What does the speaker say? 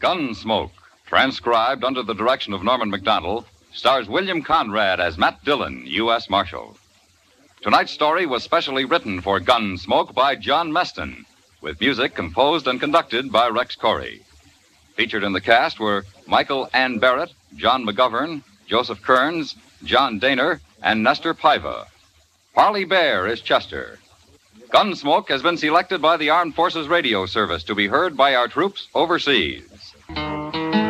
Gunsmoke, transcribed under the direction of Norman Macdonald, stars William Conrad as Matt Dillon, U.S. Marshal. Tonight's story was specially written for Gunsmoke by John Meston, with music composed and conducted by Rex Corey. Featured in the cast were Michael Ann Barrett, John McGovern, Joseph Kearns, John Daner, and Nestor Paiva. Parley Bear is Chester. Gunsmoke has been selected by the Armed Forces Radio Service to be heard by our troops overseas.